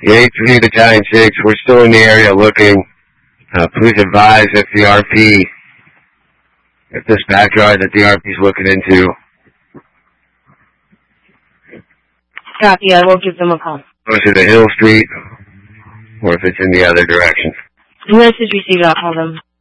Yeah, 8-3 Battalion 6, we're still in the area looking. Please advise if the RP, if this backyard that the RP is looking into. Copy, I will give them a call. Closer to Hill Street, or if it's in the other direction. Message received, I'll call them.